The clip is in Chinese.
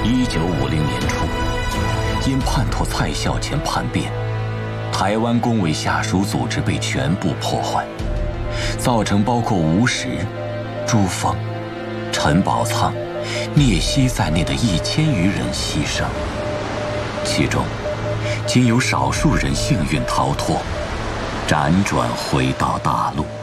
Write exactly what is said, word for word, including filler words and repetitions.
一九五零年初，因叛徒蔡孝乾叛变，台湾公委下属组织被全部破坏，造成包括吴石、朱凤、陈宝仓、聂曦在内的一千余人牺牲，其中仅有少数人幸运逃脱，辗转回到大陆。